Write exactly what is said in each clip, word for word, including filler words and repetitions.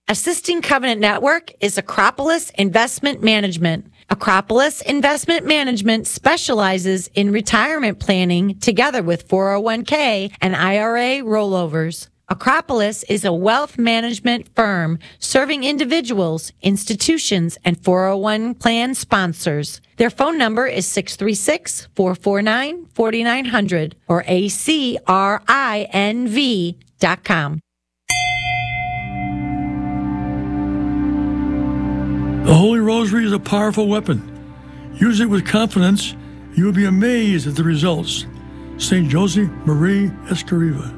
Assisting Covenant Network is Acropolis Investment Management. Acropolis Investment Management specializes in retirement planning together with four oh one k and I R A rollovers. Acropolis is a wealth management firm serving individuals, institutions, and four oh one plan sponsors. Their phone number is six three six, four four nine, four nine zero zero or A C R I N V dot com. The Holy Rosary is a powerful weapon. Use it with confidence. You will be amazed at the results. Saint Joseph Marie Escriva.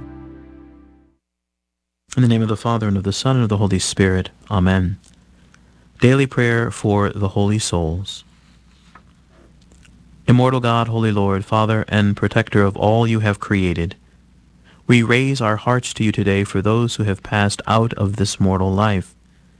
In the name of the Father, and of the Son, and of the Holy Spirit. Amen. Daily prayer for the holy souls. Immortal God, Holy Lord, Father and Protector of all you have created, we raise our hearts to you today for those who have passed out of this mortal life.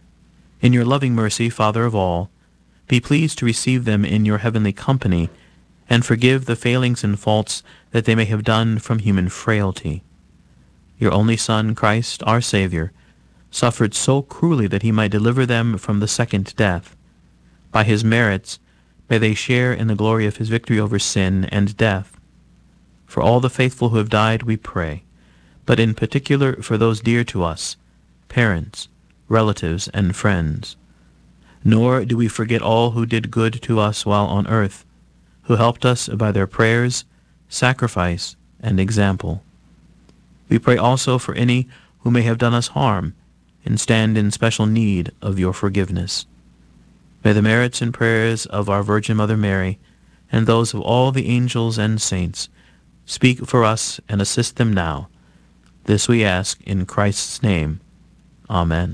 In your loving mercy, Father of all, be pleased to receive them in your heavenly company, and forgive the failings and faults that they may have done from human frailty. Your only Son, Christ, our Savior, suffered so cruelly that he might deliver them from the second death. By his merits, may they share in the glory of his victory over sin and death. For all the faithful who have died, we pray, but in particular for those dear to us, parents, relatives, and friends. Nor do we forget all who did good to us while on earth, who helped us by their prayers, sacrifice, and example. We pray also for any who may have done us harm and stand in special need of your forgiveness. May the merits and prayers of our Virgin Mother Mary and those of all the angels and saints speak for us and assist them now. This we ask in Christ's name. Amen.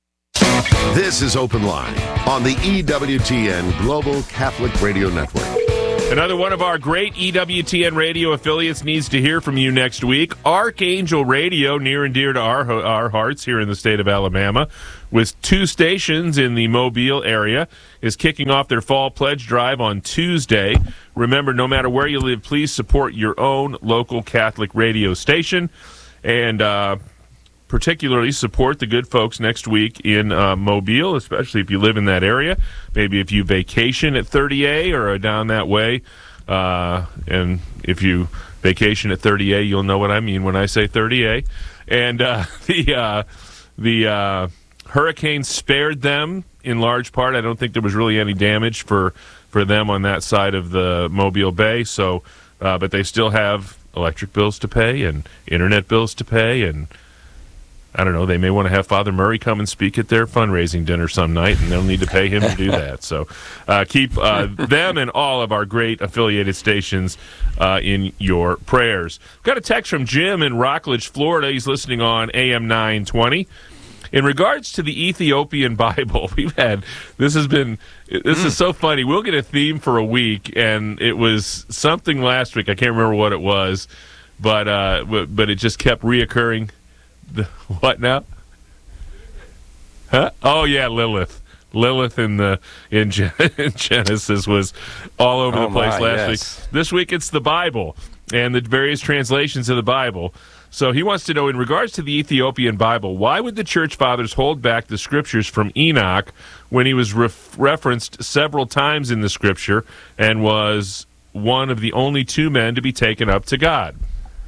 This is Open Line on the E W T N Global Catholic Radio Network. Another one of our great E W T N radio affiliates needs to hear from you next week. Archangel Radio, near and dear to our our hearts here in the state of Alabama, with two stations in the Mobile area, is kicking off their fall pledge drive on Tuesday. Remember, no matter where you live, please support your own local Catholic radio station, and uh, particularly support the good folks next week in uh, Mobile, especially if you live in that area. Maybe if you vacation at thirty A or are down that way. Uh, and if you vacation at thirty A, you'll know what I mean when I say thirty A. And uh, the uh, the uh, hurricane spared them in large part. I don't think there was really any damage for, for them on that side of the Mobile Bay. So, uh, but they still have electric bills to pay and internet bills to pay, and I don't know, they may want to have Father Murray come and speak at their fundraising dinner some night, and they'll need to pay him to do that. So uh, keep uh, them and all of our great affiliated stations uh, in your prayers. Got a text from Jim in Rockledge, Florida. He's listening on A M nine twenty. In regards to the Ethiopian Bible, we've had, this has been, this mm. is so funny. We'll get a theme for a week, and it was something last week. I can't remember what it was, but uh, but it just kept reoccurring. The, what now? Huh? Oh yeah, Lilith. Lilith in the in, Gen- in Genesis was all over oh the place my, last yes. week. This week it's the Bible and the various translations of the Bible. So he wants to know, in regards to the Ethiopian Bible, why would the Church Fathers hold back the Scriptures from Enoch when he was ref- referenced several times in the Scripture and was one of the only two men to be taken up to God?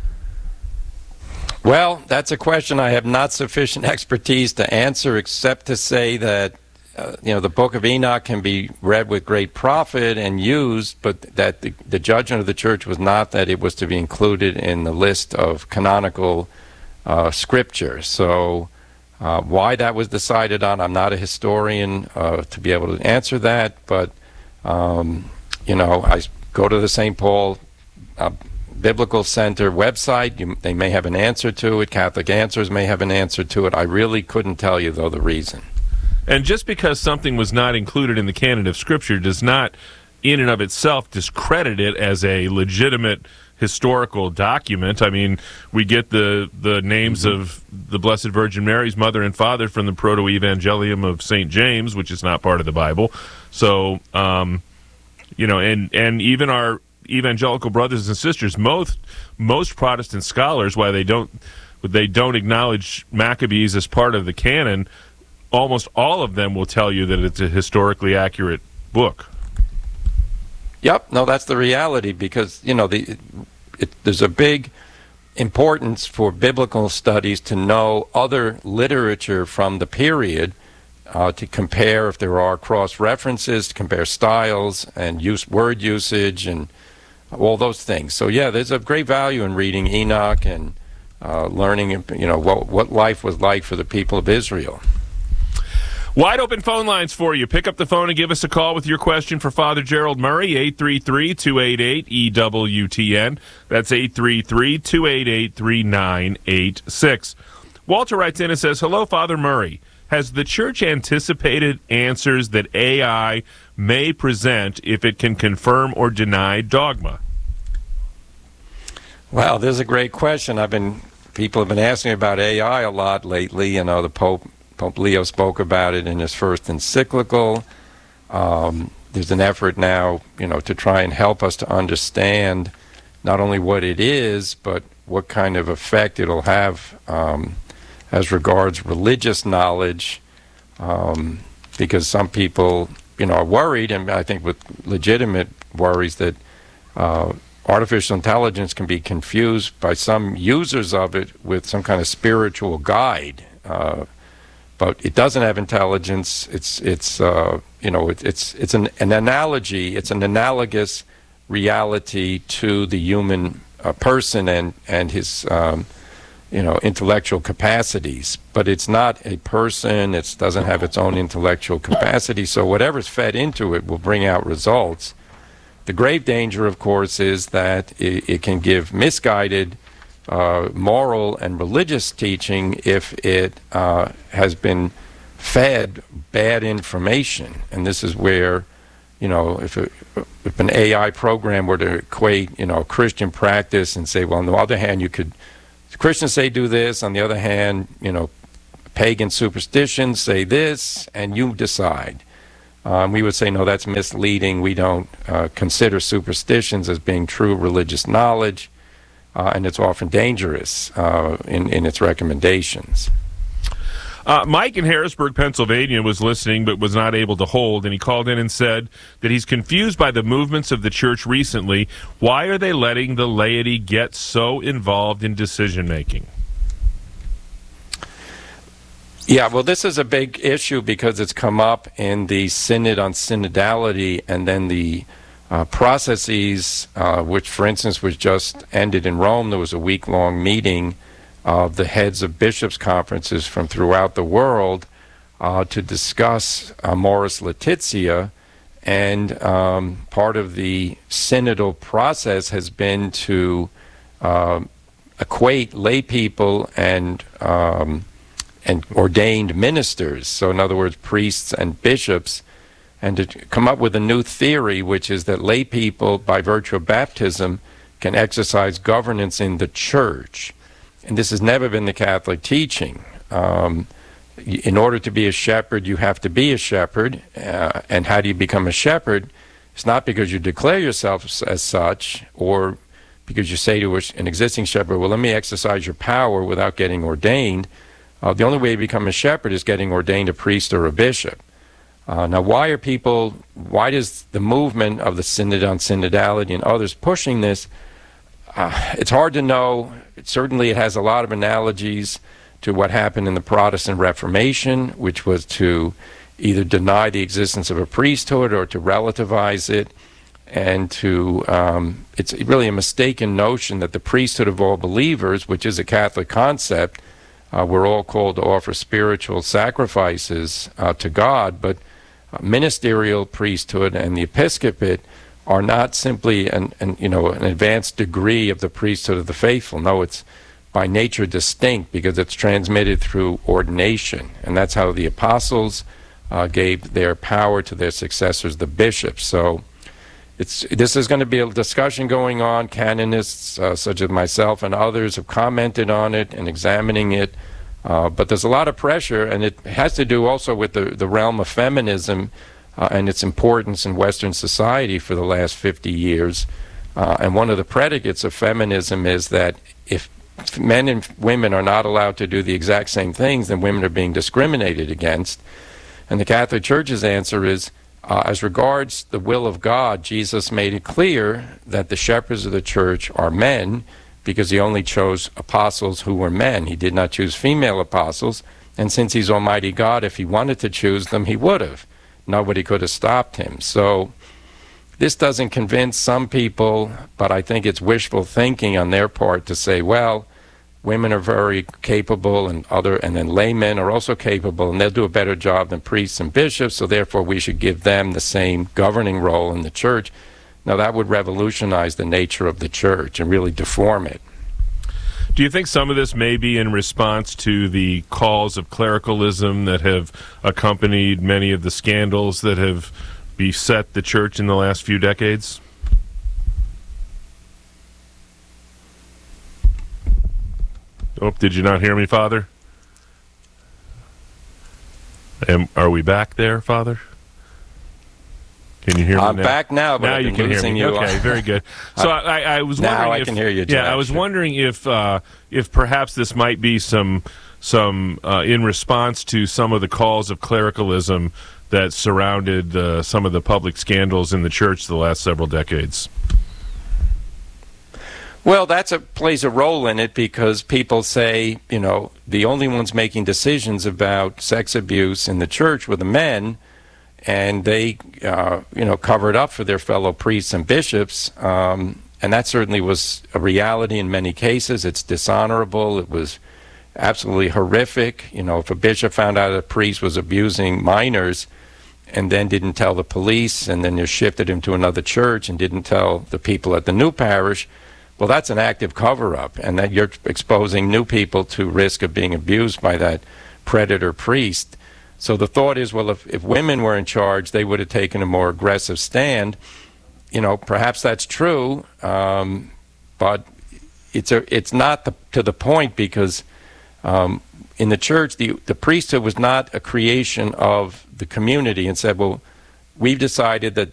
Well, that's a question I have not sufficient expertise to answer, except to say that uh, you know the Book of Enoch can be read with great profit and used, but that the, the judgment of the Church was not that it was to be included in the list of canonical uh, scripture. So uh, why that was decided on, I'm not a historian uh, to be able to answer that, but um, you know, I go to the Saint Paul uh, Biblical Center website. You, they may have an answer to it. Catholic Answers may have an answer to it. I really couldn't tell you, though, the reason. And just because something was not included in the canon of Scripture does not, in and of itself, discredit it as a legitimate historical document. I mean, we get the, the names mm-hmm. of the Blessed Virgin Mary's mother and father from the Proto-Evangelium of Saint James, which is not part of the Bible. So, um, you know, and, and even our evangelical brothers and sisters, most most Protestant scholars, while they don't they don't acknowledge Maccabees as part of the canon, almost all of them will tell you that it's a historically accurate book. Yep, no, that's the reality, because, you know, the it, it, there's a big importance for biblical studies to know other literature from the period, uh, to compare if there are cross-references, to compare styles and use word usage and all those things. So, yeah, there's a great value in reading Enoch and uh, learning, you know, what, what life was like for the people of Israel. Wide open phone lines for you. Pick up the phone and give us a call with your question for Father Gerald Murray, eight three three, two eight eight, E W T N. That's eight three three, two eight eight, three nine eight six. Walter writes in and says, hello, Father Murray. Has the Church anticipated answers that A I may present if it can confirm or deny dogma? Wow, this is a great question. I've been people have been asking about A I a lot lately. You know, the Pope Pope Leo spoke about it in his first encyclical. Um, there's an effort now, you know, to try and help us to understand not only what it is, but what kind of effect it'll have um, as regards religious knowledge. Um, because some people, you know, are worried, and I think with legitimate worries, that uh, artificial intelligence can be confused by some users of it with some kind of spiritual guide. Uh, But it doesn't have intelligence. It's it's uh, you know it, it's it's an, an analogy. It's an analogous reality to the human uh, person and and his um, you know intellectual capacities. But it's not a person. It doesn't have its own intellectual capacity. So whatever's fed into it will bring out results. The grave danger, of course, is that it, it can give misguided Uh, moral and religious teaching if it uh, has been fed bad information. And this is where, you know, if, a, if an A I program were to equate, you know, Christian practice and say, well, on the other hand, you could, Christians say do this, on the other hand, you know, pagan superstitions say this, and you decide. Um, we would say, no, that's misleading. We don't uh, consider superstitions as being true religious knowledge. Uh, and it's often dangerous uh, in, in its recommendations. Uh, Mike in Harrisburg, Pennsylvania, was listening but was not able to hold, and he called in and said that he's confused by the movements of the church recently. Why are they letting the laity get so involved in decision-making? Yeah, well, this is a big issue because it's come up in the Synod on Synodality, and then the Uh, processes, uh, which, for instance, was just ended in Rome. There was a week-long meeting of the heads of bishops' conferences from throughout the world uh, to discuss Amoris Laetitia, and um, part of the synodal process has been to uh, equate lay people and um, and ordained ministers. So, in other words, priests and bishops, and to come up with a new theory, which is that lay people, by virtue of baptism, can exercise governance in the church. And this has never been the Catholic teaching. Um, in order to be a shepherd, you have to be a shepherd. Uh, and how do you become a shepherd? It's not because you declare yourself as such, or because you say to an existing shepherd, well, let me exercise your power without getting ordained. Uh, the only way to become a shepherd is getting ordained a priest or a bishop. Uh, now, why are people, why does the movement of the Synod on Synodality and others pushing this? Uh, it's hard to know. It, certainly it has a lot of analogies to what happened in the Protestant Reformation, which was to either deny the existence of a priesthood or to relativize it, and to, um, it's really a mistaken notion that the priesthood of all believers, which is a Catholic concept, uh, we're all called to offer spiritual sacrifices uh, to God, but ministerial priesthood and the episcopate are not simply an, an you know an advanced degree of the priesthood of the faithful. No, it's by nature distinct because it's transmitted through ordination, and that's how the apostles uh, gave their power to their successors, the bishops. So it's this is going to be a discussion going on. Canonists uh, such as myself and others have commented on it and examining it. Uh, but there's a lot of pressure, and it has to do also with the, the realm of feminism uh, and its importance in Western society for the last fifty years. Uh, and one of the predicates of feminism is that if men and women are not allowed to do the exact same things, then women are being discriminated against. And the Catholic Church's answer is, uh, as regards the will of God, Jesus made it clear that the shepherds of the church are men, because he only chose apostles who were men. He did not choose female apostles. And since he's Almighty God, if he wanted to choose them, he would have. Nobody could have stopped him. So this doesn't convince some people, but I think it's wishful thinking on their part to say, well, women are very capable, and other, and then laymen are also capable, and they'll do a better job than priests and bishops, so therefore we should give them the same governing role in the church. Now, that would revolutionize the nature of the church and really deform it. Do you think some of this may be in response to the calls of clericalism that have accompanied many of the scandals that have beset the church in the last few decades? Oh, did you not hear me, Father? Am, are we back there, Father? Can you hear me I'm now? back now, but now I've you been can hear losing me. you. Okay, very good. So I, I was wondering now I if, can hear you, Yeah, Jack. I was wondering if uh, if perhaps this might be some some uh, in response to some of the calls of clericalism that surrounded uh, some of the public scandals in the church the last several decades. Well, that plays a role in it, because people say, you know, the only ones making decisions about sex abuse in the church were the men, and they, uh, you know, covered up for their fellow priests and bishops, um, and that certainly was a reality in many cases. It's dishonorable. It was absolutely horrific. You know, if a bishop found out a priest was abusing minors and then didn't tell the police, and then you shifted him to another church and didn't tell the people at the new parish, well, that's an active cover-up, and that you're exposing new people to risk of being abused by that predator priest. So the thought is, well, if, if women were in charge, they would have taken a more aggressive stand. You know, perhaps that's true, um, but it's a, it's not the, to the point, because um, in the church, the, the priesthood was not a creation of the community and said, well, we've decided that